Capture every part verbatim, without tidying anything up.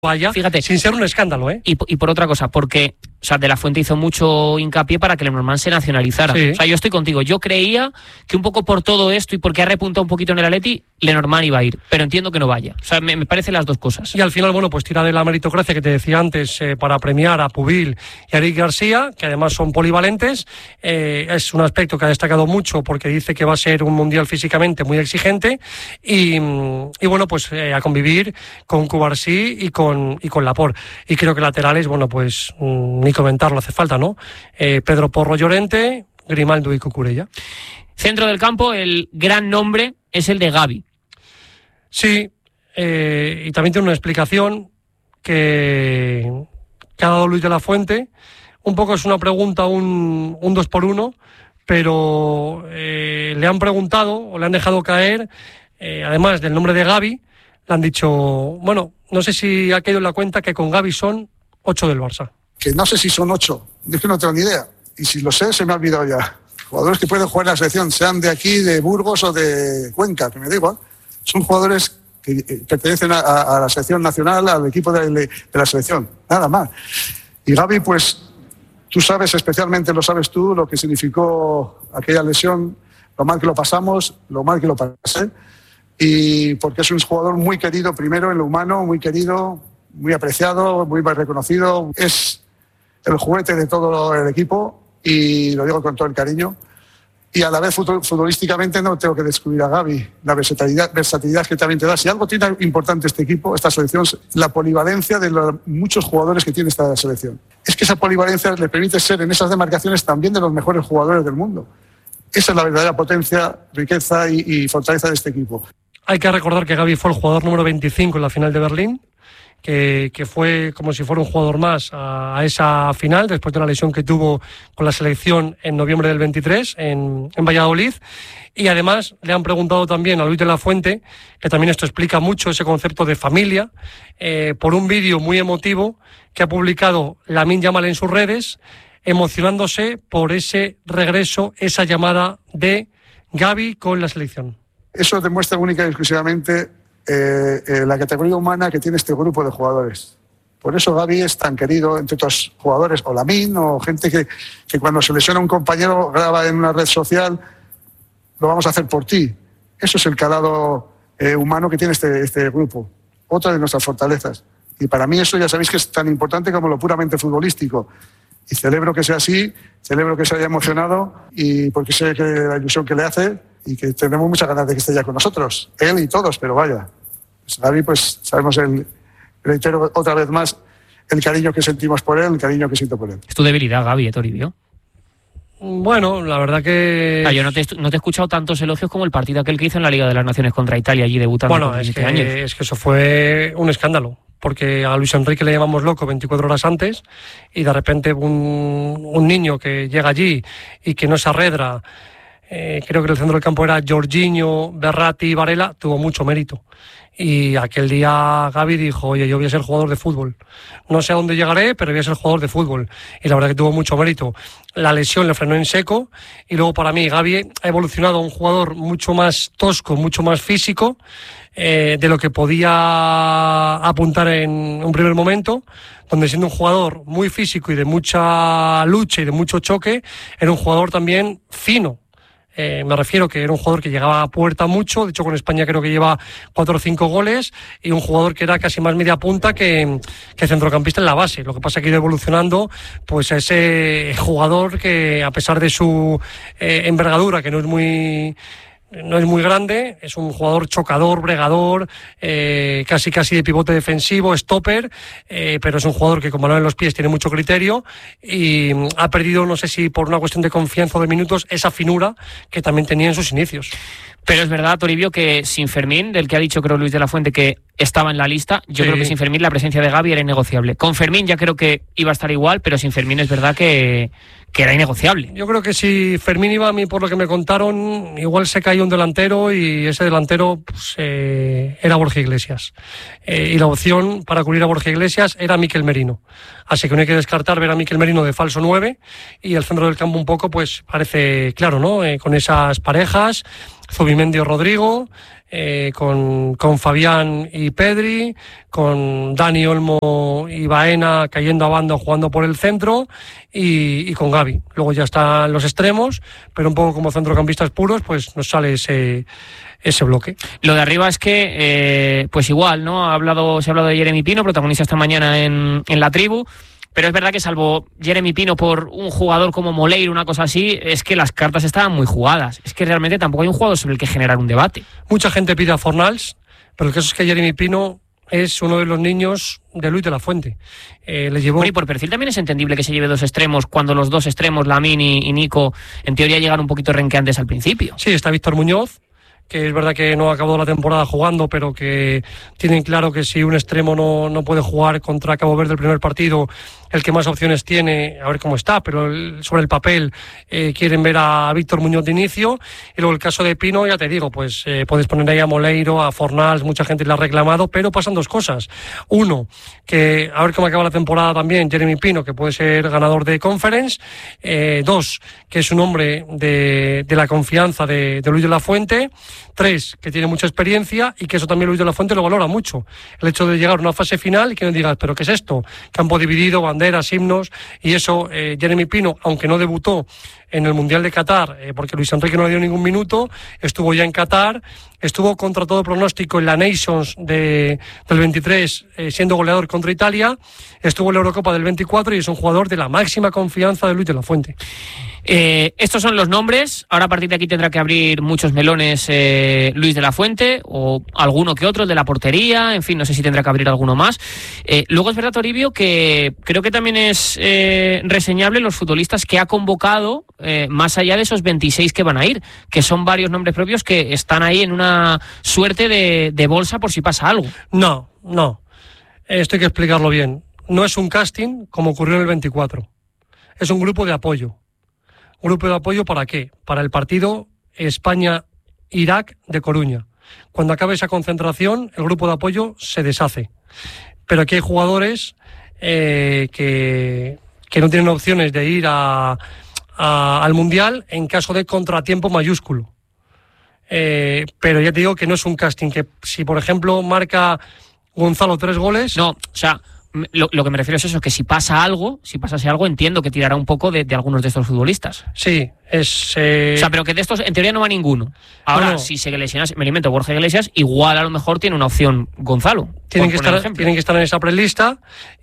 vaya, fíjate, sin ser un escándalo, ¿eh? Y, y por otra cosa, porque o sea, De la Fuente hizo mucho hincapié para que Lenormand se nacionalizara. Sí. O sea, yo estoy contigo. Yo creía que un poco por todo esto y porque ha repuntado un poquito en el Atleti, Lenormand iba a ir, pero entiendo que no vaya. O sea, me, me parecen las dos cosas. Y al final, bueno, pues tira de la meritocracia que te decía antes eh, para premiar a Pubil y a Eric García, que además son polivalentes. Eh, es un aspecto que ha destacado mucho porque dice que va a ser un mundial físicamente muy exigente y, y bueno, pues eh, a convivir con Cubarsí y con, y con Laporte. Y creo que laterales, bueno, pues mmm, ni comentarlo hace falta, ¿no? Eh, Pedro Porro Llorente, Grimaldo y Cucurella. Centro del campo, el gran nombre es el de Gavi. Sí, eh, y también tiene una explicación que, que ha dado Luis de la Fuente. Un poco es una pregunta, un, un dos por uno, pero eh, le han preguntado o le han dejado caer, eh, además del nombre de Gavi, le han dicho, bueno, no sé si ha caído en la cuenta que con Gavi son ocho del Barça. Que no sé si son ocho, es que no tengo ni idea. Y si lo sé, se me ha olvidado ya. Jugadores que pueden jugar en la selección, sean de aquí, de Burgos o de Cuenca, que me da igual. Son jugadores que pertenecen a, a la selección nacional, al equipo de, de la selección, nada más. Y Gavi, pues, tú sabes, especialmente lo sabes tú, lo que significó aquella lesión, lo mal que lo pasamos, lo mal que lo pasé. Y porque es un jugador muy querido, primero en lo humano, muy querido, muy apreciado, muy reconocido. Es el juguete de todo el equipo y lo digo con todo el cariño. Y a la vez futbolísticamente no tengo que descubrir a Gavi, la versatilidad, versatilidad que también te da. Si algo tiene importante este equipo, esta selección, la polivalencia de los muchos jugadores que tiene esta selección. Es que esa polivalencia le permite ser en esas demarcaciones también de los mejores jugadores del mundo. Esa es la verdadera potencia, riqueza y, y fortaleza de este equipo. Hay que recordar que Gavi fue el jugador número veinticinco en la final de Berlín. Que, que fue como si fuera un jugador más a, a esa final, después de la lesión que tuvo con la selección en noviembre del veintitrés en, en Valladolid. Y además le han preguntado también a Luis de la Fuente, que también esto explica mucho ese concepto de familia, eh, por un vídeo muy emotivo que ha publicado Lamine Yamal en sus redes, emocionándose por ese regreso, esa llamada de Gavi con la selección. Eso demuestra única y exclusivamente Eh, eh, la categoría humana que tiene este grupo de jugadores. Por eso Gavi es tan querido entre otros jugadores, o Lamine, o gente que, que cuando se lesiona un compañero graba en una red social, lo vamos a hacer por ti. Eso es el calado eh, humano que tiene este, este grupo. Otra de nuestras fortalezas. Y para mí eso ya sabéis que es tan importante como lo puramente futbolístico. Y celebro que sea así, celebro que se haya emocionado, y porque sé que la ilusión que le hace y que tenemos muchas ganas de que esté ya con nosotros, él y todos, pero vaya. Pues Gavi, pues sabemos, el, reitero otra vez más, el cariño que sentimos por él, el cariño que siento por él. Es tu debilidad, Gavi, ¿eh, Toribio? Bueno, la verdad que... Ah, yo no te, no te he escuchado tantos elogios como el partido aquel que hizo en la Liga de las Naciones contra Italia, allí debutando bueno, con diecisiete años. Bueno, es que eso fue un escándalo, porque a Luis Enrique le llamamos loco veinticuatro horas antes y de repente un, un niño que llega allí y que no se arredra, eh, creo que en el centro del campo era Jorginho, Verratti y Varela, tuvo mucho mérito. Y aquel día Gavi dijo, oye, yo voy a ser jugador de fútbol. No sé a dónde llegaré, pero voy a ser jugador de fútbol. Y la verdad que tuvo mucho mérito. La lesión le frenó en seco. Y luego para mí Gavi ha evolucionado a un jugador mucho más tosco, mucho más físico, eh, de lo que podía apuntar en un primer momento, donde siendo un jugador muy físico y de mucha lucha y de mucho choque, era un jugador también fino. Eh, me refiero que era un jugador que llegaba a puerta mucho, de hecho con España creo que lleva cuatro o cinco goles, y un jugador que era casi más media punta que, que centrocampista en la base. Lo que pasa es que ha ido evolucionando pues a ese jugador que, a pesar de su eh, envergadura, que no es muy... no es muy grande, es un jugador chocador, bregador, eh, casi casi de pivote defensivo, stopper, eh, pero es un jugador que con balón en los pies tiene mucho criterio y ha perdido, no sé si por una cuestión de confianza o de minutos, esa finura que también tenía en sus inicios. Pero es verdad, Toribio, que sin Fermín, del que ha dicho creo Luis de la Fuente que estaba en la lista, yo sí. creo que sin Fermín la presencia de Gavi era innegociable. Con Fermín ya creo que iba a estar igual, pero sin Fermín es verdad que, que era innegociable. Yo creo que si Fermín iba, a mí por lo que me contaron, igual se caía un delantero y ese delantero pues, eh, era Borja Iglesias. Eh, y la opción para cubrir a Borja Iglesias era Mikel Merino. Así que no hay que descartar ver a Mikel Merino de falso nueve, y el centro del campo un poco pues parece claro, ¿no? Eh, con esas parejas, Zubimendi o Rodrigo, eh, con, con Fabián y Pedri, con Dani Olmo y Baena cayendo a banda jugando por el centro y, y con Gavi. Luego ya están los extremos, pero un poco como centrocampistas puros, pues nos sale ese ese bloque. Lo de arriba es que, eh, pues igual, ¿no? Ha hablado, se ha hablado de Jeremy Pino, protagonista esta mañana en, en La Tribu, pero es verdad que salvo Jeremy Pino por un jugador como Moleiro, una cosa así, es que las cartas estaban muy jugadas. Es que realmente tampoco hay un jugador sobre el que generar un debate. Mucha gente pide a Fornals, pero el caso es que Jeremy Pino es uno de los niños de Luis de la Fuente. Eh, le llevó... Bueno, y por perfil también es entendible que se lleve dos extremos cuando los dos extremos, Lamine y, y Nico, en teoría llegan un poquito renqueantes al principio. Sí, está Víctor Muñoz, que es verdad que no ha acabado la temporada jugando, pero que tienen claro que si un extremo no, no puede jugar contra Cabo Verde el primer partido, el que más opciones tiene, a ver cómo está, pero el, sobre el papel eh, quieren ver a Víctor Muñoz de inicio. Y luego el caso de Pino, ya te digo, pues eh, puedes poner ahí a Moleiro, a Fornals, mucha gente le ha reclamado, pero pasan dos cosas. Uno, que a ver cómo acaba la temporada también Jeremy Pino, que puede ser ganador de Conference. Eh, dos, que es un hombre de, de la confianza de, de Luis de la Fuente. Tres, que tiene mucha experiencia y que eso también Luis de la Fuente lo valora mucho. El hecho de llegar a una fase final y que no digas, ¿pero qué es esto? Campo dividido, banderas, himnos, y eso, eh, Jeremy Pino, aunque no debutó en el Mundial de Qatar, eh, porque Luis Enrique no le dio ningún minuto, estuvo ya en Qatar, estuvo contra todo pronóstico en la Nations de, del veintitrés, eh, siendo goleador contra Italia, estuvo en la Eurocopa del veinticuatro y es un jugador de la máxima confianza de Luis de la Fuente. Eh, estos son los nombres. Ahora a partir de aquí tendrá que abrir muchos melones eh, Luis de la Fuente o alguno que otro de la portería, en fin, no sé si tendrá que abrir alguno más. Eh, luego es verdad, Toribio, que creo que también es eh, reseñable los futbolistas que ha convocado eh, más allá de esos veintiséis que van a ir, que son varios nombres propios que están ahí en una suerte de, de bolsa por si pasa algo. No, no, esto hay que explicarlo bien. No es un casting como ocurrió en el veinticuatro, es un grupo de apoyo. ¿Grupo de apoyo para qué? Para el partido España-Irak de Coruña. Cuando acabe esa concentración, el grupo de apoyo se deshace. Pero aquí hay jugadores eh, que, que no tienen opciones de ir a, a, al Mundial en caso de contratiempo mayúsculo. Eh, pero ya te digo que no es un casting, que si por ejemplo marca Gonzalo tres goles... No, o sea... Lo, lo que me refiero es eso, que si pasa algo, si pasase algo, entiendo que tirará un poco de, de algunos de estos futbolistas. Sí, es... Eh... O sea, pero que de estos, en teoría, no va ninguno. Ahora, no, no. Si se lesionas, me alimento Borja Iglesias, igual a lo mejor tiene una opción Gonzalo. Tienen que, estar, tienen que estar en esa prelista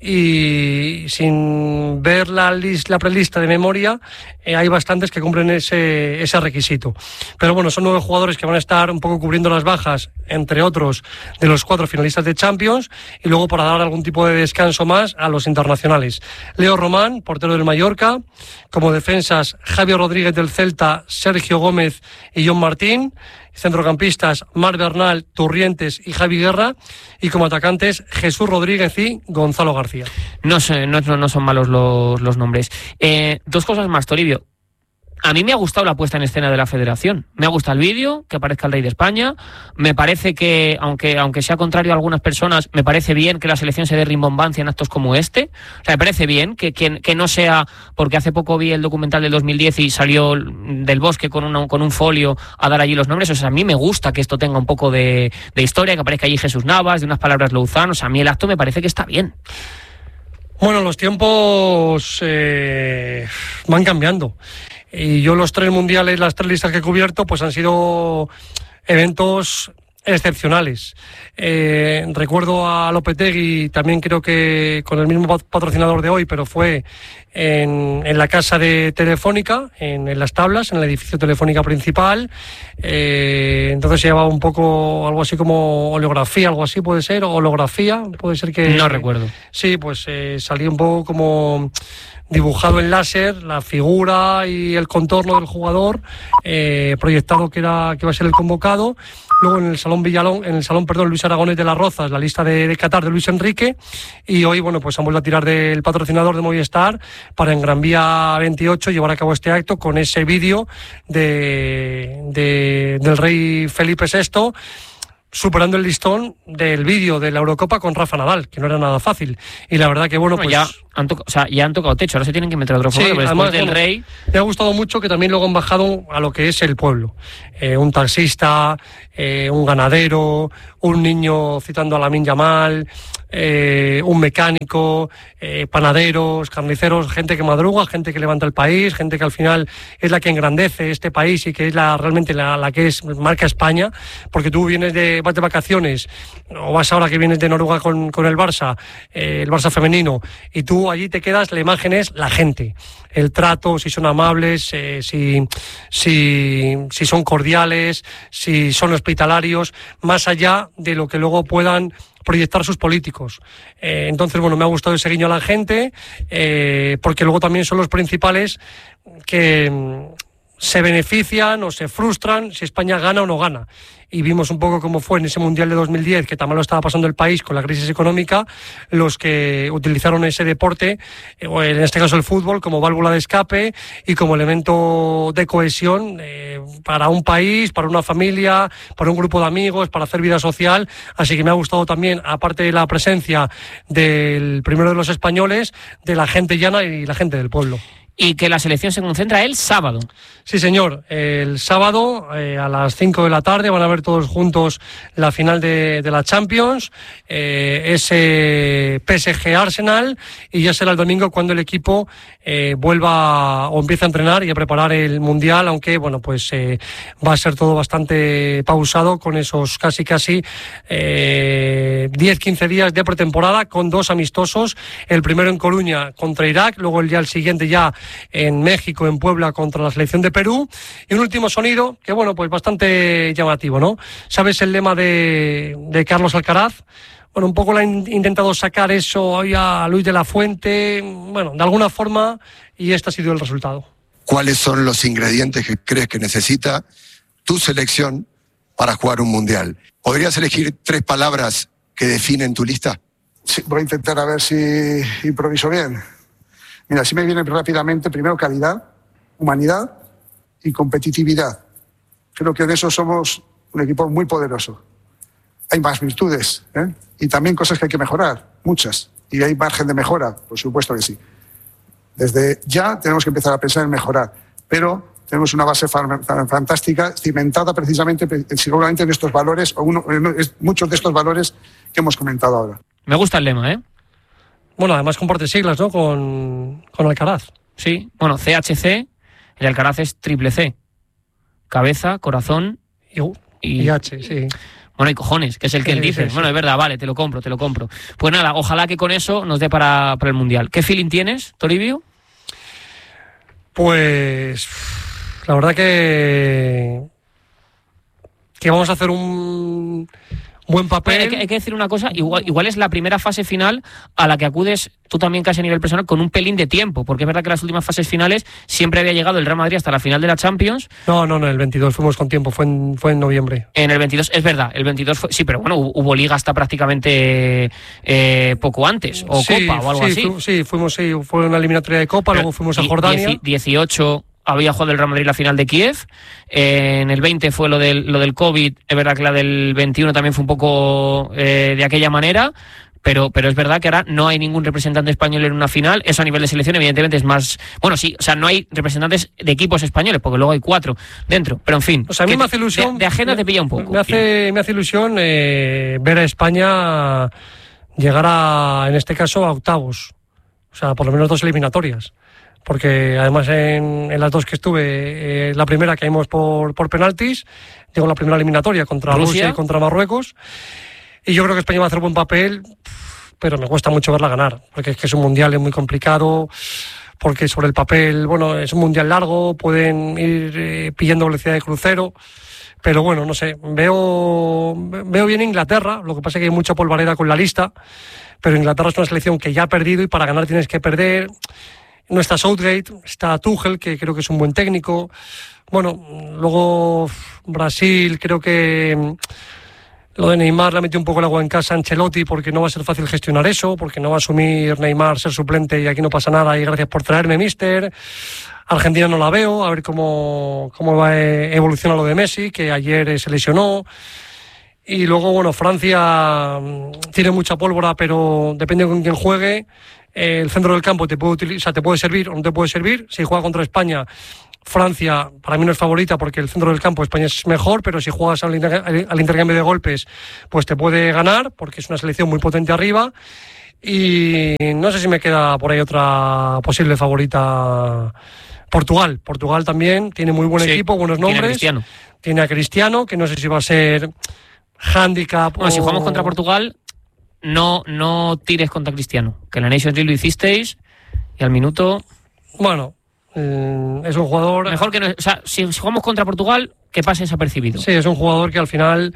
y sin ver la, list, la prelista de memoria, eh, hay bastantes que cumplen ese, ese requisito. Pero bueno, son nueve jugadores que van a estar un poco cubriendo las bajas, entre otros, de los cuatro finalistas de Champions, y luego para dar algún tipo de descanso más a los internacionales. Leo Román, portero del Mallorca, como defensas Javier Rodríguez del Celta, Sergio Gómez y John Martín, centrocampistas Marc Bernal, Turrientes y Javi Guerra, y como atacantes Jesús Rodríguez y Gonzalo García. No sé, no, no son malos los, los nombres. Eh, dos cosas más, Toribio. A mí me ha gustado la puesta en escena de la Federación. Me ha gustado el vídeo, que aparezca el Rey de España. Me parece que, aunque, aunque sea contrario a algunas personas, me parece bien que la selección se dé rimbombancia en actos como este. O sea, me parece bien que, que, que no sea, porque hace poco vi el documental del dos mil diez y salió del Bosque con, una, con un folio a dar allí los nombres. O sea, a mí me gusta que esto tenga un poco de, de historia, que aparezca allí Jesús Navas, de unas palabras Louzán. O sea, a mí el acto me parece que está bien. Bueno, los tiempos eh, van cambiando. Y yo los tres mundiales, las tres listas que he cubierto, pues han sido eventos excepcionales. Eh, recuerdo a Lopetegui, también creo que con el mismo patrocinador de hoy, pero fue en, en la casa de Telefónica, en, en Las Tablas, en el edificio Telefónica principal. Eh, entonces se llevaba un poco algo así como oleografía, algo así puede ser, holografía, puede ser que... No recuerdo. Sí, pues eh, salía un poco como... dibujado en láser, la figura y el contorno del jugador, eh, proyectado que era que iba a ser el convocado. Luego en el Salón Villalón, en el Salón, perdón, Luis Aragonés de las Rozas, la lista de, de Qatar de Luis Enrique. Y hoy, bueno, pues han vuelto a tirar del patrocinador de Movistar para en Gran Vía veintiocho llevar a cabo este acto con ese vídeo de, de, del rey Felipe sexto. superando el listón del vídeo de la Eurocopa con Rafa Nadal, que no era nada fácil. Y la verdad que, bueno, bueno pues... Ya han, to- o sea, ya han tocado techo, ahora se tienen que meter a otro formato, sí, después además, del bueno, Rey... Me ha gustado mucho que también luego han bajado a lo que es el pueblo. Eh, un taxista, eh, un ganadero, un niño citando a Lamine Yamal, eh, un mecánico, eh, panaderos, carniceros, gente que madruga, gente que levanta el país, gente que al final es la que engrandece este país y que es la realmente la, la que es marca España, porque tú vienes de, vas de vacaciones o vas ahora que vienes de Noruega con, con el Barça, eh, el Barça femenino, y tú allí te quedas, la imagen es la gente, el trato, si son amables, eh, si, si, si son cordiales, si son hospitalarios, más allá de lo que luego puedan proyectar sus políticos. Eh, entonces, bueno, me ha gustado ese guiño a la gente, eh, porque luego también son los principales que mm, se benefician o se frustran si España gana o no gana. Y vimos un poco cómo fue en ese Mundial de dos mil diez, que tan mal lo estaba pasando el país con la crisis económica, los que utilizaron ese deporte, o en este caso el fútbol, como válvula de escape y como elemento de cohesión eh, para un país, para una familia, para un grupo de amigos, para hacer vida social. Así que me ha gustado también, aparte de la presencia del primero de los españoles, de la gente llana y la gente del pueblo. Y que la selección se concentra el sábado. Sí, señor. El sábado eh, a las cinco de la tarde van a ver todos juntos la final de, de la Champions, eh, ese P S G Arsenal, y ya será el domingo cuando el equipo eh, vuelva o empiece a entrenar y a preparar el Mundial, aunque bueno, pues eh, va a ser todo bastante pausado con esos casi casi eh, diez quince días de pretemporada con dos amistosos, el primero en Coruña contra Irak, luego el día el siguiente ya en México, en Puebla, contra la selección de Perú, y un último sonido que, bueno, pues bastante llamativo, ¿no? ¿Sabes el lema de, de Carlos Alcaraz? Bueno, un poco le han intentado sacar eso hoy a Luis de la Fuente, bueno, de alguna forma, y este ha sido el resultado. ¿Cuáles son los ingredientes que crees que necesita tu selección para jugar un mundial? ¿Podrías elegir tres palabras que definen tu lista? Sí, voy a intentar a ver si improviso bien. Mira, si me viene rápidamente, primero calidad, humanidad y competitividad. Creo que en eso somos un equipo muy poderoso. Hay más virtudes, ¿eh? Y también cosas que hay que mejorar, muchas. Y hay margen de mejora, por supuesto que sí. Desde ya tenemos que empezar a pensar en mejorar, pero tenemos una base fantástica, cimentada precisamente, seguramente en estos valores, o uno, en muchos de estos valores que hemos comentado ahora. Me gusta el lema, ¿eh? Bueno, además comparte siglas, ¿no? Con, con Alcaraz. Sí, bueno, C H C, el Alcaraz es triple C. Cabeza, corazón y, y, y H, sí. Bueno, y cojones, que es el que sí, él dice. Sí, sí. Bueno, es verdad, vale, te lo compro, te lo compro. Pues nada, ojalá que con eso nos dé para, para el Mundial. ¿Qué feeling tienes, Toribio? Pues la verdad que que vamos a hacer un buen papel. Hay que, hay que decir una cosa, igual, igual es la primera fase final a la que acudes tú también casi a nivel personal con un pelín de tiempo, porque es verdad que las últimas fases finales siempre había llegado el Real Madrid hasta la final de la Champions. No, no, no, el veintidós fuimos con tiempo, fue en, fue en noviembre. En el veintidós, es verdad, el veintidós fue, sí, pero bueno, hubo, hubo liga hasta prácticamente eh, poco antes, o sí, Copa o algo sí, así. Fu, sí, fuimos, sí, fue una eliminatoria de Copa, pero luego fuimos a Jordania. dieciocho había jugado el Real Madrid la final de Kiev, eh, en el veinte fue lo del, lo del COVID, es verdad que la del veintiuno también fue un poco eh, de aquella manera, pero, pero es verdad que ahora no hay ningún representante español en una final, eso a nivel de selección evidentemente es más, bueno sí, o sea no hay representantes de equipos españoles, porque luego hay cuatro dentro, pero en fin, o sea, a mí me hace ilusión, de, de agenda me, te pilla un poco. Me hace, me hace ilusión eh, ver a España llegar a, en este caso, a octavos, o sea, por lo menos dos eliminatorias. Porque además en, en las dos que estuve, eh, la primera caímos por, por penaltis, digo la primera eliminatoria contra Rusia. Rusia y contra Marruecos, y yo creo que España va a hacer buen papel, pero me cuesta mucho verla ganar, porque es que es un mundial es muy complicado, porque sobre el papel, bueno, es un mundial largo, pueden ir eh, pillando velocidad de crucero, pero bueno, no sé, veo, veo bien Inglaterra, lo que pasa es que hay mucha polvareda con la lista, pero Inglaterra es una selección que ya ha perdido y para ganar tienes que perder. No está Southgate, está Tuchel, que creo que es un buen técnico. Bueno, luego Brasil, creo que lo de Neymar le ha metido un poco el agua en casa a Ancelotti, porque no va a ser fácil gestionar eso, porque no va a asumir Neymar ser suplente y aquí no pasa nada y gracias por traerme, mister. Argentina no la veo, a ver cómo, cómo va a evolucionar lo de Messi, que ayer se lesionó. Y luego, bueno, Francia tiene mucha pólvora, pero depende con quién juegue. El centro del campo te puede utilizar, o sea, te puede servir o no te puede servir. Si juega contra España, Francia para mí no es favorita porque el centro del campo España es mejor, pero si juegas al, inter- al intercambio de golpes, pues te puede ganar porque es una selección muy potente arriba. Y no sé si me queda por ahí otra posible favorita. Portugal, Portugal también tiene muy buen sí, equipo, buenos nombres. Tiene a Cristiano. Tiene a Cristiano, que no sé si va a ser handicap. Bueno, o... si jugamos contra Portugal, no, no tires contra Cristiano. Que en la Nations League lo hicisteis y al minuto. Bueno, eh, es un jugador. Mejor que no. O sea, si jugamos contra Portugal, que pase desapercibido. Sí, es un jugador que al final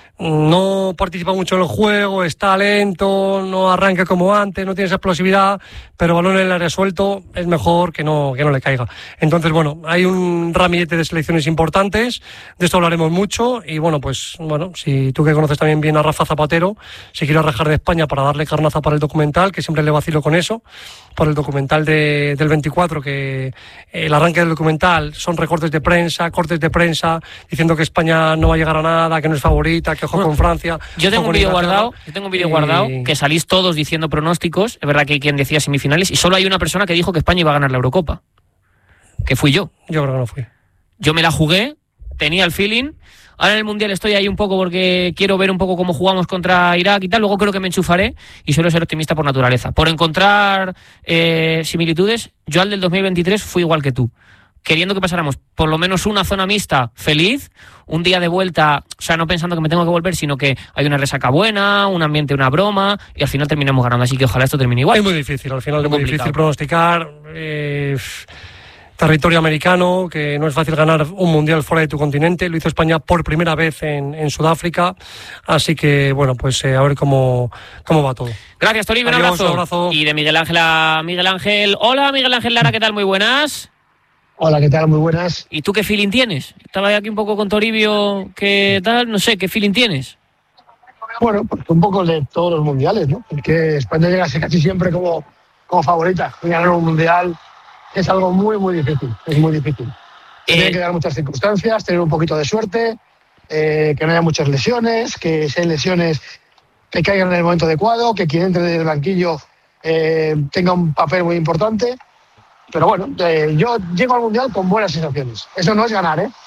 no participa mucho en el juego, está lento, no arranca como antes, no tiene esa explosividad, pero balón en el área suelto es mejor que no, que no le caiga. Entonces, bueno, hay un ramillete de selecciones importantes, de esto hablaremos mucho, y bueno, pues, bueno, si tú que conoces también bien a Rafa Zapatero, si quieres rajar de España para darle carnaza para el documental, que siempre le vacilo con eso, por el documental de, del veinticuatro, que el arranque del documental son recortes de prensa, cortes de prensa, diciendo que España no va a llegar a nada, que no es favorita, que ojo con Francia. Yo tengo un vídeo guardado, yo tengo un vídeo y... guardado que salís todos diciendo pronósticos. Es verdad que hay quien decía semifinales y solo hay una persona que dijo que España iba a ganar la Eurocopa, que fui yo. Yo creo que no fui. Yo me la jugué, tenía el feeling. Ahora en el Mundial estoy ahí un poco porque quiero ver un poco cómo jugamos contra Irak y tal. Luego creo que me enchufaré y suelo ser optimista por naturaleza. Por encontrar eh, similitudes, yo al del dos mil veintitrés fui igual que tú. Queriendo que pasáramos por lo menos una zona mixta feliz, un día de vuelta, o sea, no pensando que me tengo que volver, sino que hay una resaca buena, un ambiente, una broma, y al final terminamos ganando. Así que ojalá esto termine igual. Es muy difícil, al final es muy difícil pronosticar. Eh, territorio americano, que no es fácil ganar un mundial fuera de tu continente. Lo hizo España por primera vez en, en Sudáfrica. Así que, bueno, pues eh, a ver cómo, cómo va todo. Gracias, Tori, un abrazo. un abrazo. Y de Miguel Ángel a Miguel Ángel. Hola, Miguel Ángel Lara, ¿qué tal? Muy buenas. Hola, ¿qué tal? Muy buenas. ¿Y tú qué feeling tienes? Estaba aquí un poco con Toribio, ¿qué tal? No sé, ¿qué feeling tienes? Bueno, pues un poco de todos los mundiales, ¿no? Porque España llega casi siempre como, como favorita. Ganar un mundial es algo muy, muy difícil. Es muy difícil. Eh... Tiene que dar muchas circunstancias, tener un poquito de suerte, eh, que no haya muchas lesiones, que sean lesiones que caigan en el momento adecuado, que quien entre del banquillo eh, tenga un papel muy importante. Pero bueno, eh, yo llego al Mundial con buenas sensaciones. Eso no es ganar, ¿eh?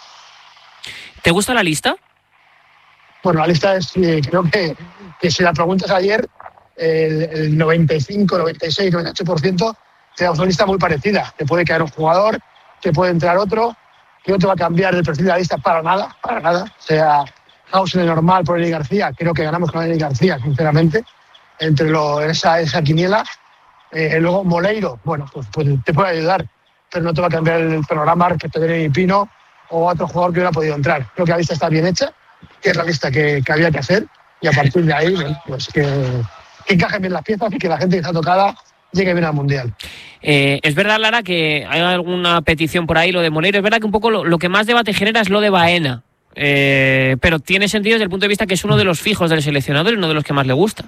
¿Te gusta la lista? Bueno, la lista es, eh, creo que, que si la preguntas ayer, el, el noventa y cinco, noventa y seis, noventa y ocho por ciento te da una lista muy parecida. Te puede caer un jugador, te puede entrar otro, que no te va a cambiar el perfil de la lista para nada, para nada. O sea, House en el normal por Eli García, creo que ganamos con Eli García, sinceramente, entre lo, esa, esa quiniela. Eh, luego Moleiro, bueno, pues, pues te puede ayudar, pero no te va a cambiar el panorama respecto a Jeremy Pino o a otro jugador que hubiera podido entrar. Creo que la lista está bien hecha, que es la lista que, que había que hacer, y a partir de ahí, pues que, que encajen bien las piezas y que la gente que está tocada llegue bien al Mundial. Eh, es verdad, Lara, que hay alguna petición por ahí, lo de Moleiro. Es verdad que un poco lo, lo que más debate genera es lo de Baena, eh, pero tiene sentido desde el punto de vista que es uno de los fijos del seleccionador y uno de los que más le gusta.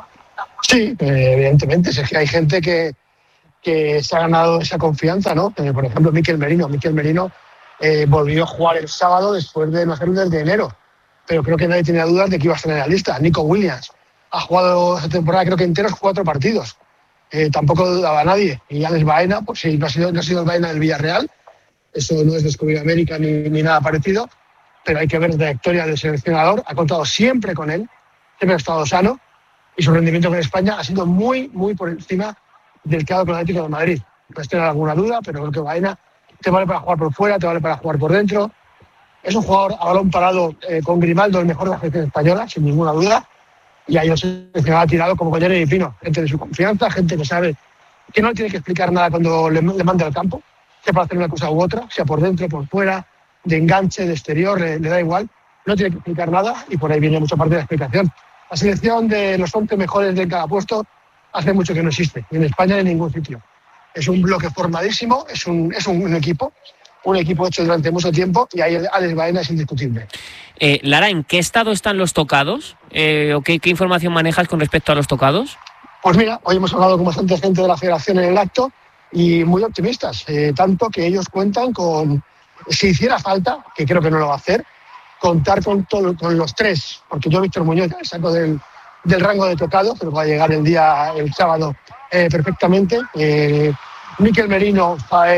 Sí, eh, evidentemente, es que hay gente que, que se ha ganado esa confianza, ¿no? Eh, por ejemplo, Mikel Merino. Mikel Merino eh, volvió a jugar el sábado después de no hacerlo desde enero, pero creo que nadie tenía dudas de que iba a estar en la lista. Nico Williams ha jugado esta temporada, creo que enteros, cuatro partidos. Eh, tampoco dudaba nadie. Y Alex Baena, pues sí, no ha sido, no ha sido el Baena del Villarreal. Eso no es descubrir América ni, ni nada parecido, pero hay que ver la trayectoria del seleccionador. Ha contado siempre con él, siempre ha estado sano. Y su rendimiento con España ha sido muy, muy por encima del que ha dado con el Atlético de Madrid. Puedes tener alguna duda, pero creo que Baena te vale para jugar por fuera, te vale para jugar por dentro. Es un jugador a balón parado eh, con Grimaldo, el mejor de la selección española, sin ninguna duda. Y ahí el seleccionador ha tirado como con Jeremy Pino. Gente de su confianza, gente que sabe que no le tiene que explicar nada cuando le, le mande al campo, sea para hacer una cosa u otra, sea por dentro, por fuera, de enganche, de exterior, le, le da igual. No tiene que explicar nada y por ahí viene mucha parte de la explicación. La selección de los once mejores de cada puesto hace mucho que no existe, ni en España ni en ningún sitio. Es un bloque formadísimo, es un, es un, un equipo, un equipo hecho durante mucho tiempo y ahí Alex Baena es indiscutible. Eh, Lara, ¿en qué estado están los tocados? Eh, ¿o qué, qué información manejas con respecto a los tocados? Pues mira, hoy hemos hablado con bastante gente de la federación en el acto y muy optimistas, eh, tanto que ellos cuentan con, si hiciera falta, que creo que no lo va a hacer, contar con, todo, con los tres, porque yo Víctor Muñoz ya saco del, del rango de tocado, pero va a llegar el día, el sábado eh, perfectamente. Eh, Mikel Merino,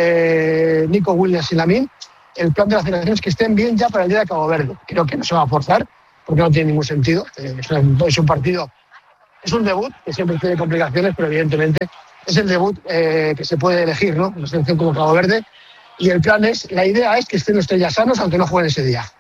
eh, Nico Williams y Lamine. El plan de la federación es que estén bien ya para el día de Cabo Verde. Creo que no se va a forzar, porque no tiene ningún sentido. Eh, es, un, es un partido, es un debut que siempre tiene complicaciones, pero evidentemente es el debut eh, que se puede elegir, ¿no? Una selección como Cabo Verde. Y el plan es, la idea es que estén los tres ya sanos, aunque no jueguen ese día.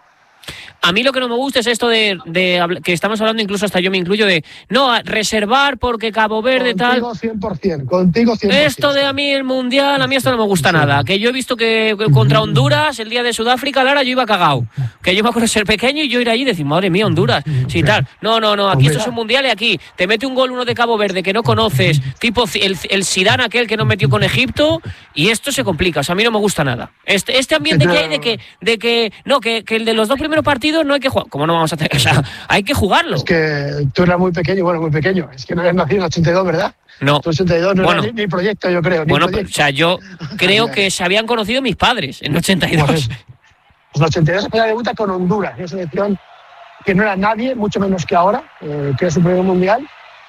A mí lo que no me gusta es esto de, de que estamos hablando, incluso hasta yo me incluyo, de no, reservar porque Cabo Verde tal... Contigo cien por ciento, contigo cien por ciento. Esto de a mí el Mundial, a mí esto no me gusta sí. nada. Que yo he visto que contra Honduras, el día de Sudáfrica, Lara, yo iba cagao. Que yo me acuerdo de ser pequeño y yo ir allí y decir, madre mía, Honduras, sí tal. No, no, no, aquí esto es un Mundial y aquí te mete un gol uno de Cabo Verde que no conoces, tipo el, el Zidane aquel que no metió con Egipto, y esto se complica. O sea, a mí no me gusta nada. Este, este ambiente que hay de que, de que no, que, que el de los dos primeros partidos no hay que jugar. ¿Cómo no vamos a hacer? O sea, hay que jugarlo. Es que tú eras muy pequeño, bueno, muy pequeño. Es que no eres nacido en el ochenta y dos, ¿verdad? No. En el ochenta y dos no bueno, era ni, ni proyecto, yo creo. Ni bueno, proyecto. O sea, yo creo que se habían conocido mis padres en el ochenta y dos. Pues, pues en el ochenta y dos España debuta con Honduras, una selección que no era nadie, mucho menos que ahora, eh, que es su primer mundial.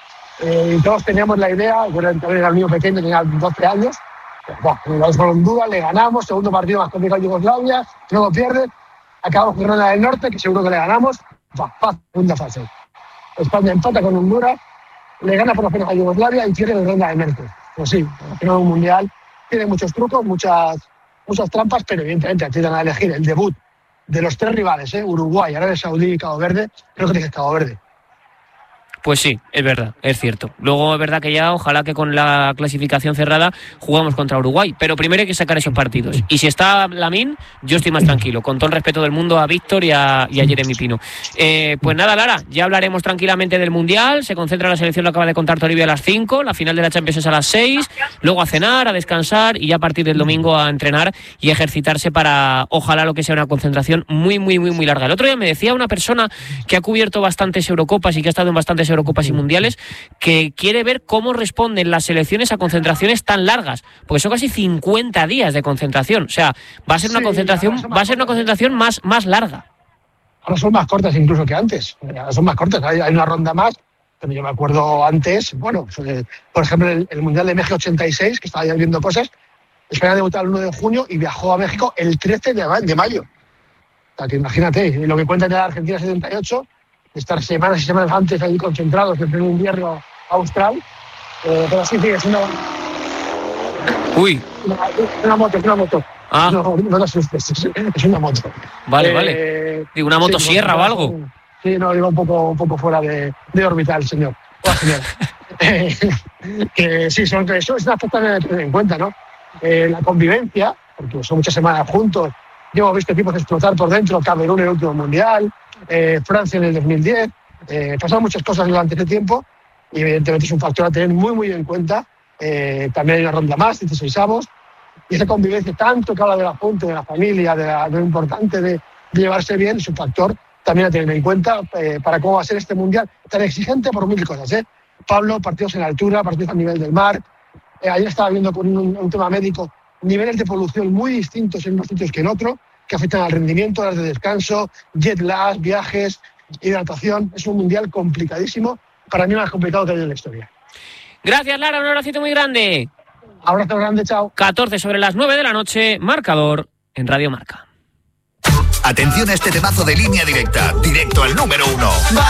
Eh, y todos teníamos la idea, yo era, era el niño pequeño, tenía doce años. Bueno, vamos con Honduras, le ganamos, segundo partido más complicado de Yugoslavia, luego pierden. Acabamos con Irlanda del Norte, que seguro que le ganamos. Va, va, segunda fase. España empata con Honduras, le gana por lo menos a Yugoslavia y pierde con Irlanda del Norte. Pues sí, al final un mundial tiene muchos trucos, muchas, muchas trampas, pero evidentemente aquí van a elegir el debut de los tres rivales, ¿eh? Uruguay, Arabia Saudí y Cabo Verde. Creo que tiene que Cabo Verde. Pues sí, es verdad, es cierto. Luego es verdad que ya, ojalá que con la clasificación cerrada jugamos contra Uruguay, pero primero hay que sacar esos partidos. Y si está Lamine, yo estoy más tranquilo, con todo el respeto del mundo a Víctor y a, y a Jeremy Pino. Eh, pues nada, Lara, ya hablaremos tranquilamente del Mundial, se concentra la selección, lo acaba de contar Toribio, a las cinco, la final de la Champions es a las seis, luego a cenar, a descansar y ya a partir del domingo a entrenar y ejercitarse para, ojalá, lo que sea una concentración muy, muy, muy, muy larga. El otro día me decía una persona que ha cubierto bastantes Eurocopas y que ha estado en bastantes Eurocopas y Mundiales, que quiere ver cómo responden las selecciones a concentraciones tan largas, porque son casi cincuenta días de concentración. O sea, va a ser una sí, concentración, va a ser una concentración más, más larga. Ahora son más cortas incluso que antes. Ahora son más cortas, hay, hay una ronda más, pero yo me acuerdo antes, bueno, por ejemplo, el, el Mundial de México ochenta y seis, que estaba ya viendo cosas, España debutó el uno de junio y viajó a México el trece de mayo. O sea, que imagínate, lo que cuentan de la Argentina setenta y ocho, estar semanas y semanas antes ahí concentrados en el invierno austral, eh, pero sí, sí, es una... Uy. Una, una moto, es una moto. Ah. No, no te asustes, es, es una moto. Vale, eh, vale. Digo, ¿una motosierra sí, o algo? Sí, no, iba un poco, un poco fuera de, de órbita el señor. Oh, señor. eh, que sí, son, eso es una cosa a tener en cuenta, ¿no? Eh, la convivencia, porque son muchas semanas juntos. Yo he visto equipos explotar por dentro, Camerún en el último mundial, eh, Francia en el dos mil diez. Eh, pasaron muchas cosas durante ese tiempo y evidentemente es un factor a tener muy, muy en cuenta. Eh, también hay una ronda más, dieciséis avos, y esa convivencia tanto que habla de la fuente, de la familia, de, la, de lo importante de, de llevarse bien, es un factor también a tener en cuenta eh, para cómo va a ser este mundial tan exigente por mil cosas. ¿eh? Pablo, partidos en altura, partidos a nivel del mar. Eh, ayer estaba viendo con un, un tema médico niveles de polución muy distintos en unos sitios que en otros, que afectan al rendimiento, horas de descanso, jet lag, viajes, hidratación. Es un mundial complicadísimo, para mí más complicado que hay en la historia. Gracias, Lara, un abracito muy grande. Abrazo grande, chao. catorce sobre las nueve de la noche, marcador en Radio Marca. Atención a este temazo de Línea Directa, directo al número uno.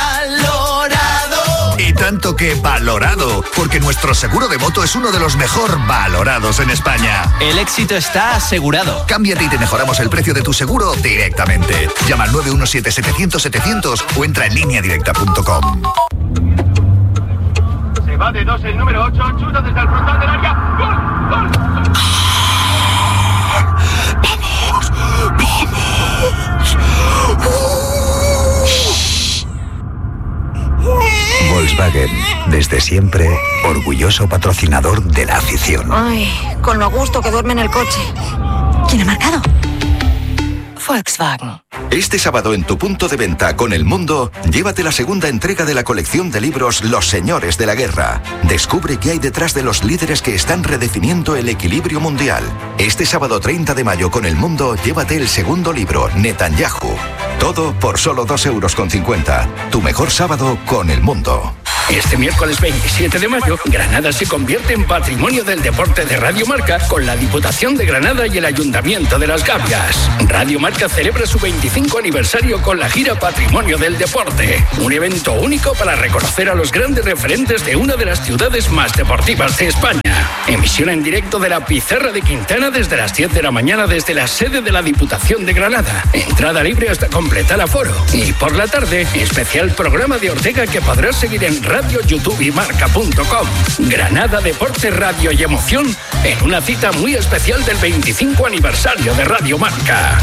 ¡Valorado! Y tanto que valorado, porque nuestro seguro de moto es uno de los mejor valorados en España. El éxito está asegurado. Cámbiate y te mejoramos el precio de tu seguro directamente. Llama al nueve uno siete, setecientos, setecientos o entra en línea directa punto com. Se va de dos el número ocho, chuta desde el frontal del área. ¡Gol! ¡Gol! ¡Vamos! ¡Vamos! Volkswagen, desde siempre, orgulloso patrocinador de la afición. Ay, con lo a gusto que duerme en el coche. ¿Quién ha marcado? Volkswagen. Este sábado en tu punto de venta con El Mundo, llévate la segunda entrega de la colección de libros Los Señores de la Guerra. Descubre qué hay detrás de los líderes que están redefiniendo el equilibrio mundial. Este sábado treinta de mayo con El Mundo, llévate el segundo libro, Netanyahu. Todo por solo dos euros con cincuenta. Tu mejor sábado con El Mundo. Este miércoles veintisiete de mayo, Granada se convierte en Patrimonio del Deporte de Radio Marca con la Diputación de Granada y el Ayuntamiento de Las Gavias. Radio Marca celebra su veinticinco aniversario con la gira Patrimonio del Deporte. Un evento único para reconocer a los grandes referentes de una de las ciudades más deportivas de España. Emisión en directo de la Pizarra de Quintana desde las diez de la mañana desde la sede de la Diputación de Granada. Entrada libre hasta completar aforo. Y por la tarde, especial programa de Ortega que podrás seguir en Radio, YouTube y Marca punto com. Granada, deporte, radio y emoción en una cita muy especial del veinticinco aniversario de Radio Marca.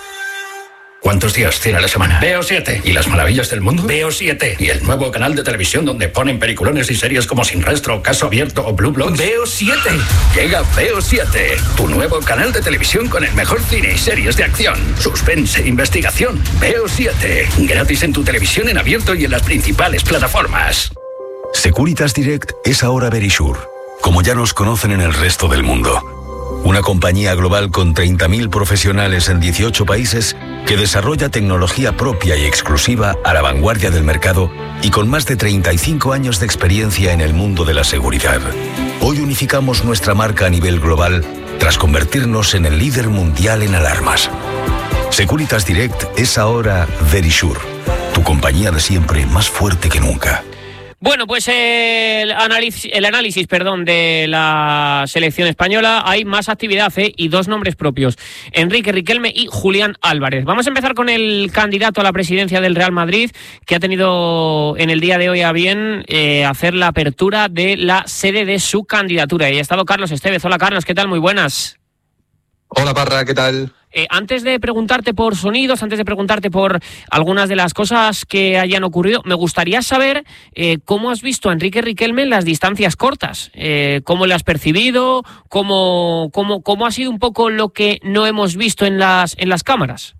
¿Cuántos días tiene la semana? Veo siete. ¿Y las maravillas del mundo? Veo siete. ¿Y el nuevo canal de televisión donde ponen peliculones y series como Sin Rastro, Caso Abierto o Blue Bloods? Veo siete. Llega Veo siete, tu nuevo canal de televisión con el mejor cine y series de acción, suspense, investigación. Veo siete. Gratis en tu televisión en abierto y en las principales plataformas. Securitas Direct es ahora Verisure, como ya nos conocen en el resto del mundo. Una compañía global con treinta mil profesionales en dieciocho países que desarrolla tecnología propia y exclusiva a la vanguardia del mercado y con más de treinta y cinco años de experiencia en el mundo de la seguridad. Hoy unificamos nuestra marca a nivel global tras convertirnos en el líder mundial en alarmas. Securitas Direct es ahora Verisure, tu compañía de siempre más fuerte que nunca. Bueno, pues el análisis, el análisis perdón, de la selección española. Hay más actividad, ¿eh? Y dos nombres propios, Enrique Riquelme y Julián Álvarez. Vamos a empezar con el candidato a la presidencia del Real Madrid, que ha tenido en el día de hoy a bien eh, hacer la apertura de la sede de su candidatura. Y ha estado Carlos Estevez. Hola Carlos, ¿qué tal? Muy buenas. Hola Parra, ¿qué tal? Eh, antes de preguntarte por sonidos, antes de preguntarte por algunas de las cosas que hayan ocurrido, me gustaría saber eh, cómo has visto a Enrique Riquelme en las distancias cortas, eh, cómo le has percibido, cómo, cómo, cómo ha sido un poco lo que no hemos visto en las, en las cámaras.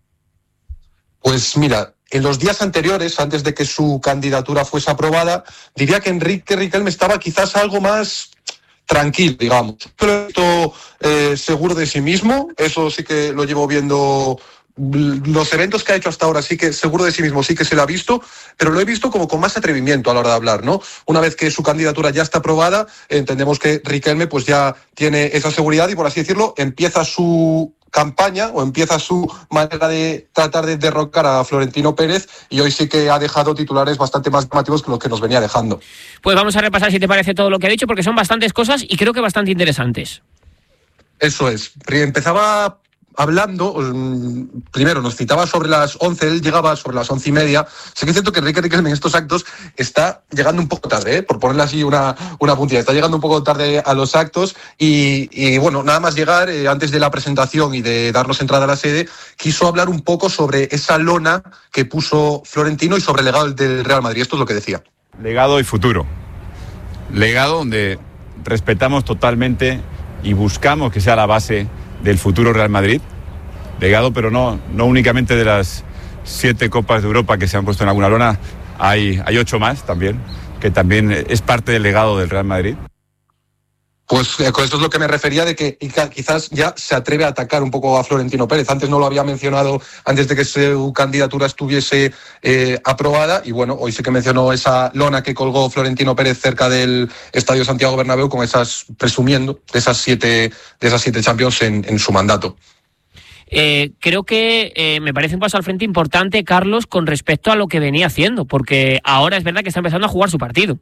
Pues mira, en los días anteriores, antes de que su candidatura fuese aprobada, diría que Enrique Riquelme estaba quizás algo más tranquilo, digamos. Pero eh, seguro de sí mismo, eso sí que lo llevo viendo. Los eventos que ha hecho hasta ahora sí que seguro de sí mismo sí que se lo ha visto, pero lo he visto como con más atrevimiento a la hora de hablar, ¿no? Una vez que su candidatura ya está aprobada, entendemos que Riquelme pues ya tiene esa seguridad y, por así decirlo, empieza su campaña o empieza su manera de tratar de derrocar a Florentino Pérez, y hoy sí que ha dejado titulares bastante más llamativos que los que nos venía dejando. Pues vamos a repasar, si te parece, todo lo que ha dicho, porque son bastantes cosas y creo que bastante interesantes. Eso es. Empezaba hablando, primero nos citaba sobre las once, él llegaba sobre las once y media. Sí que es cierto que Enrique Riquelme en estos actos está llegando un poco tarde, ¿eh? por ponerle así una, una puntilla, está llegando un poco tarde a los actos y, y bueno, nada más llegar, eh, antes de la presentación y de darnos entrada a la sede, quiso hablar un poco sobre esa lona que puso Florentino y sobre el legado del Real Madrid. Esto es lo que decía. Legado y futuro. Legado donde respetamos totalmente y buscamos que sea la base del futuro Real Madrid. Legado, pero no, no únicamente de las siete Copas de Europa que se han puesto en alguna lona, hay, hay ocho más también, que también es parte del legado del Real Madrid. Pues eh, con esto es lo que me refería, de que quizás ya se atreve a atacar un poco a Florentino Pérez. Antes no lo había mencionado, antes de que su candidatura estuviese eh, aprobada, y bueno, hoy sí que mencionó esa lona que colgó Florentino Pérez cerca del Estadio Santiago Bernabéu con esas, presumiendo, de esas siete, de esas siete Champions en, en su mandato. Eh, creo que eh, me parece un paso al frente importante, Carlos, con respecto a lo que venía haciendo, porque ahora es verdad que está empezando a jugar su partido.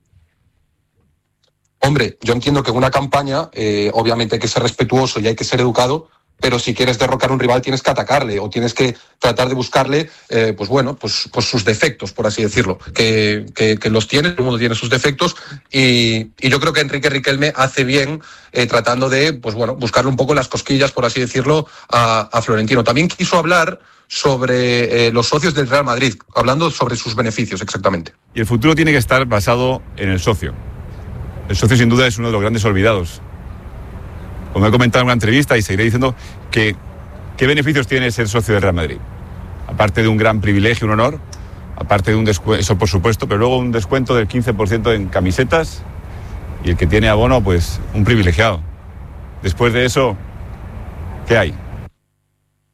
Hombre, yo entiendo que en una campaña, eh, obviamente hay que ser respetuoso y hay que ser educado, pero si quieres derrocar a un rival tienes que atacarle o tienes que tratar de buscarle, eh, pues bueno, pues, pues sus defectos, por así decirlo, que, que, que los tiene, todo el mundo tiene sus defectos, y, y yo creo que Enrique Riquelme hace bien eh, tratando de, pues bueno, buscarle un poco las cosquillas, por así decirlo, a, a Florentino. También quiso hablar sobre eh, los socios del Real Madrid, hablando sobre sus beneficios exactamente. Y el futuro tiene que estar basado en el socio. El socio sin duda es uno de los grandes olvidados. Como he comentado en una entrevista y seguiré diciendo que qué beneficios tiene ser socio del Real Madrid. Aparte de un gran privilegio, un honor, aparte de un descuento, eso por supuesto, pero luego un descuento del quince por ciento en camisetas, y el que tiene abono, pues un privilegiado. Después de eso, ¿qué hay?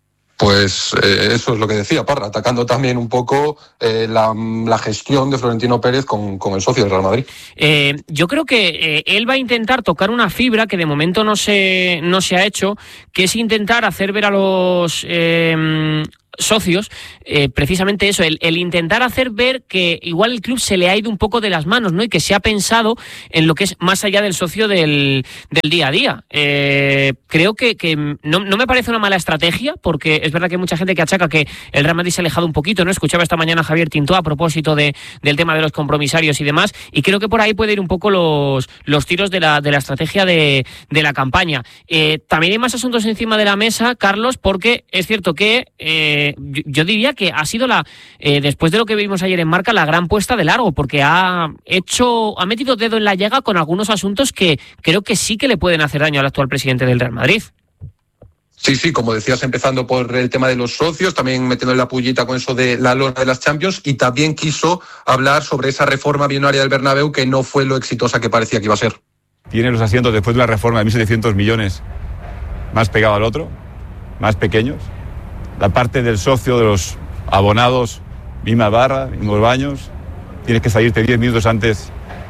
Pues eh, eso es lo que decía Parra, atacando también un poco eh, la, la gestión de Florentino Pérez con, con el socio del Real Madrid. Eh, yo creo que eh, él va a intentar tocar una fibra que de momento no se, no se ha hecho, que es intentar hacer ver a los eh, socios eh, precisamente eso, el, el intentar hacer ver que igual el club se le ha ido un poco de las manos, ¿no? Y que se ha pensado en lo que es más allá del socio del, del día a día. Eh, creo que, que no, no me parece una mala estrategia, porque es verdad que hay mucha gente que achaca que el Real Madrid se ha alejado un poquito, ¿no? Escuchaba esta mañana a Javier Tintó a propósito de, del tema de los compromisarios y demás, y creo que por ahí puede ir un poco los, los tiros de la, de la estrategia de, de la campaña. Eh, también hay más asuntos encima de la mesa, Carlos, porque es cierto que eh, Yo, yo diría que ha sido la eh, después de lo que vimos ayer en Marca, la gran puesta de largo, porque ha hecho, ha metido dedo en la llaga con algunos asuntos que creo que sí que le pueden hacer daño al actual presidente del Real Madrid. Sí, sí, como decías, empezando por el tema de los socios, también metiendo la pullita con eso de la lona de las Champions, y también quiso hablar sobre esa reforma millonaria del Bernabéu que no fue lo exitosa que parecía que iba a ser. Tiene los asientos después de una reforma de mil setecientos millones más pegado al otro, más pequeños. La parte del socio, de los abonados, misma barra, mismos baños. Tienes que salirte diez minutos antes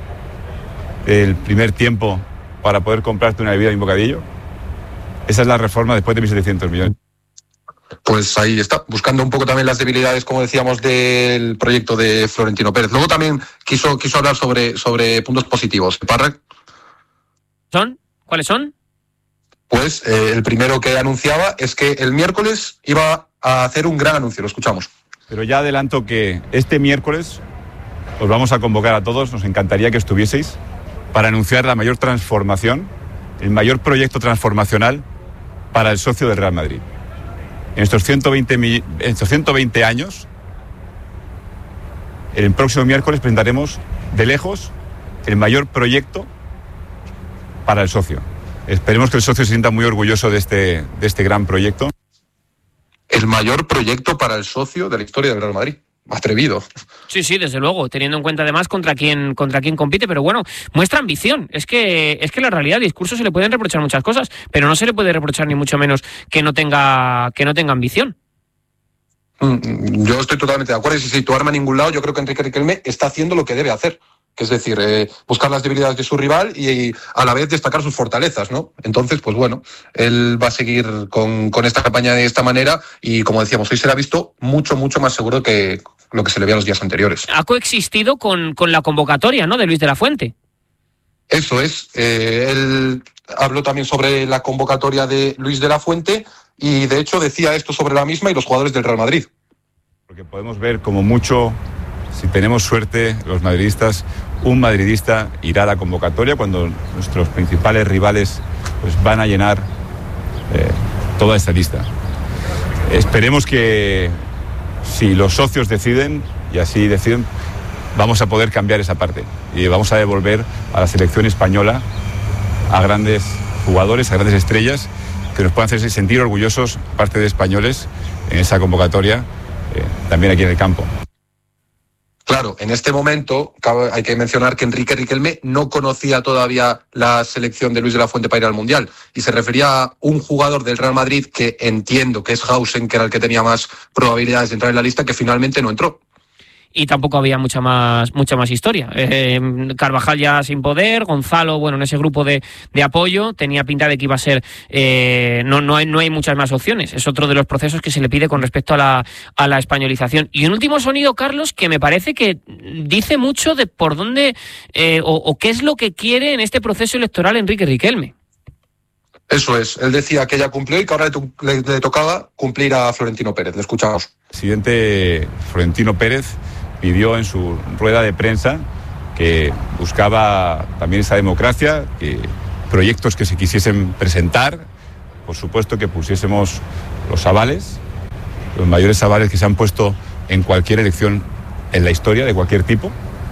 del primer tiempo para poder comprarte una bebida y un bocadillo. Esa es la reforma después de mil setecientos millones. Pues ahí está, buscando un poco también las debilidades, como decíamos, del proyecto de Florentino Pérez. Luego también quiso, quiso hablar sobre, sobre puntos positivos. Parra. ¿Son? ¿Cuáles son? Pues eh, el primero que anunciaba es que el miércoles iba a hacer un gran anuncio, lo escuchamos. Pero ya adelanto que este miércoles os vamos a convocar a todos, nos encantaría que estuvieseis, para anunciar la mayor transformación, el mayor proyecto transformacional para el socio del Real Madrid. En estos ciento veinte, en estos ciento veinte años, el próximo miércoles presentaremos de lejos el mayor proyecto para el socio. Esperemos que el socio se sienta muy orgulloso de este, de este gran proyecto. El mayor proyecto para el socio de la historia del Real Madrid. Atrevido. Sí, sí, desde luego, teniendo en cuenta además contra quién, contra quién compite, pero bueno, muestra ambición. Es que, es que la realidad, discurso se le pueden reprochar muchas cosas, pero no se le puede reprochar ni mucho menos que no tenga, que no tenga ambición. Yo estoy totalmente de acuerdo, y sin situarme a ningún lado, yo creo que Enrique Riquelme está haciendo lo que debe hacer, que es decir, eh, buscar las debilidades de su rival y, y a la vez destacar sus fortalezas, ¿no? Entonces, pues bueno, él va a seguir con, con esta campaña de esta manera, y como decíamos, hoy se le ha visto mucho, mucho más seguro que lo que se le veía los días anteriores. Ha coexistido con, con la convocatoria, ¿no?, de Luis de la Fuente. Eso es. Eh, él habló también sobre la convocatoria de Luis de la Fuente, y de hecho decía esto sobre la misma y los jugadores del Real Madrid. Porque podemos ver como mucho, si tenemos suerte, los madridistas, un madridista irá a la convocatoria cuando nuestros principales rivales pues, van a llenar eh, toda esta lista. Esperemos que si los socios deciden, y así deciden, vamos a poder cambiar esa parte y vamos a devolver a la selección española a grandes jugadores, a grandes estrellas que nos puedan hacer sentir orgullosos, parte de españoles, en esa convocatoria, eh, también aquí en el campo. Claro, en este momento hay que mencionar que Enrique Riquelme no conocía todavía la selección de Luis de la Fuente para ir al Mundial, y se refería a un jugador del Real Madrid que entiendo que es Hausen, que era el que tenía más probabilidades de entrar en la lista, que finalmente no entró. Y tampoco había mucha más mucha más historia. Eh, Carvajal ya sin poder, Gonzalo, bueno, en ese grupo de, de apoyo, tenía pinta de que iba a ser... Eh, no, no, hay, no hay muchas más opciones. Es otro de los procesos que se le pide con respecto a la, a la españolización. Y un último sonido, Carlos, que me parece que dice mucho de por dónde eh, o, o qué es lo que quiere en este proceso electoral Enrique Riquelme. Eso es. Él decía que ya cumplió y que ahora le, le, le tocaba cumplir a Florentino Pérez. Le escuchamos. El presidente Florentino Pérez pidió en su rueda de prensa que buscaba también esa democracia, que proyectos que se quisiesen presentar, por supuesto que pusiésemos los avales, los mayores avales que se han puesto en cualquier elección en la historia de cualquier tipo,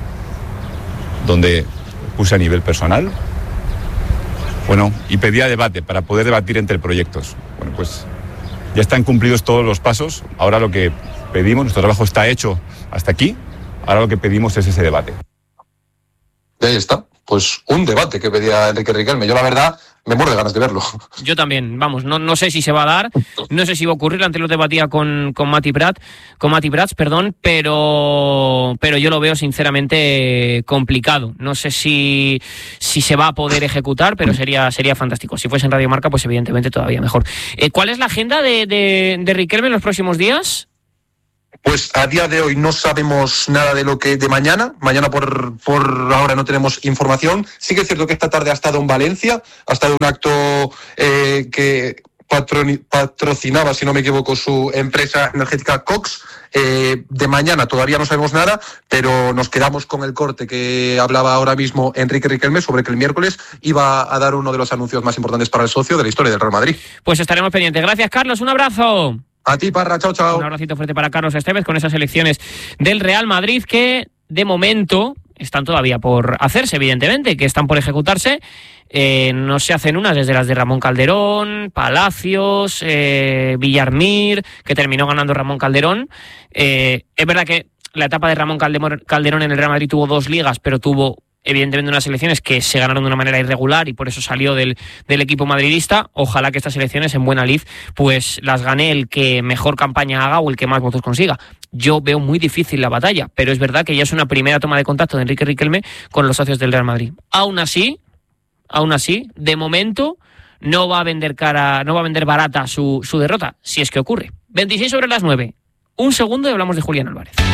donde puse a nivel personal, bueno, y pedía debate para poder debatir entre proyectos. Bueno, pues ya están cumplidos todos los pasos, ahora lo que pedimos, nuestro trabajo está hecho hasta aquí, ahora lo que pedimos es ese debate. Y ahí está, pues un debate que pedía Enrique Riquelme. Yo la verdad me muero de ganas de verlo. Yo también, vamos, no, no sé si se va a dar, no sé si va a ocurrir, antes lo debatía con, con Mati Prat, con Mati Prats, perdón, pero, pero yo lo veo sinceramente complicado. No sé si, si se va a poder ejecutar, pero sería, sería fantástico. Si fuese en Radio Marca, pues evidentemente todavía mejor. Eh, ¿Cuál es la agenda de, de, de Riquelme en los próximos días? Pues a día de hoy no sabemos nada de lo que de mañana. Mañana por, por ahora no tenemos información. Sí que es cierto que esta tarde ha estado en Valencia, ha estado un acto eh, que patroni, patrocinaba, si no me equivoco, su empresa energética Cox. Eh, de mañana todavía no sabemos nada, pero nos quedamos con el corte que hablaba ahora mismo Enrique Riquelme sobre que el miércoles iba a dar uno de los anuncios más importantes para el socio de la historia del Real Madrid. Pues estaremos pendientes. Gracias, Carlos. Un abrazo. A ti, Parra, chao, chao. Un abracito fuerte para Carlos Estevez con esas elecciones del Real Madrid que, de momento, están todavía por hacerse, evidentemente, que están por ejecutarse. Eh, no se hacen unas desde las de Ramón Calderón, Palacios, eh, Villarmir, que terminó ganando Ramón Calderón. Eh, es verdad que la etapa de Ramón Calderón en el Real Madrid tuvo dos ligas, pero tuvo evidentemente unas elecciones que se ganaron de una manera irregular y por eso salió del, del equipo madridista. Ojalá que estas elecciones en buena lid pues las gane el que mejor campaña haga o el que más votos consiga. Yo veo muy difícil la batalla, pero es verdad que ya es una primera toma de contacto de Enrique Riquelme con los socios del Real Madrid. Aún así, aún así, de momento no va a vender cara, no va a vender barata su, su derrota, si es que ocurre. veintiséis sobre las nueve. Un segundo y hablamos de Julián Álvarez.